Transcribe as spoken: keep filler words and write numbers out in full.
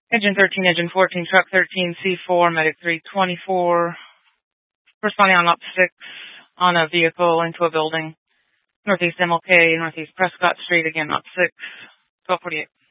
Engine thirteen, Engine fourteen, Truck thirteen, C four, Medic three twenty-four, responding on Op six on a vehicle into a building. Northeast M L K, Northeast Prescott Street, again, Op six, twelve forty-eight.